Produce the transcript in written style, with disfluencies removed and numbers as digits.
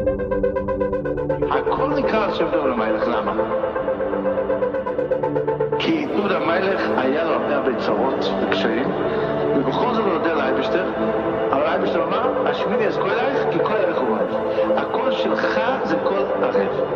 הכל נקרא על שם דוד המלך, למה? כי דוד המלך היה לו הרבה צרות וקשיים, ובכל זאת הוא נודה לאייבשטר, אבל האייבשטר אמר, השמיני אז כל אלייך, כי כל אלייך הוא אוהב. הכל שלך זה כל ערב.